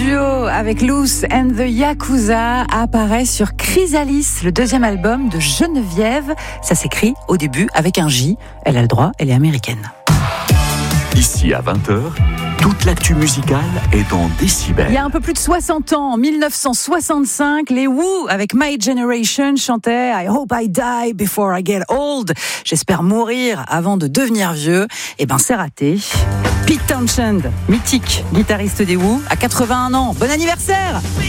duo avec Loose and the Yakuza apparaît sur Chrysalis, le deuxième album de Geneviève. Ça s'écrit au début avec un J. Elle a le droit, elle est américaine. Ici à 20h, toute l'actu musicale est dans Décibel. Il y a un peu plus de 60 ans, en 1965, les Who, avec My Generation, chantaient I hope I die before I get old. J'espère mourir avant de devenir vieux. Eh ben, c'est raté. Pete Townshend, mythique guitariste des Who, à 81 ans. Bon anniversaire!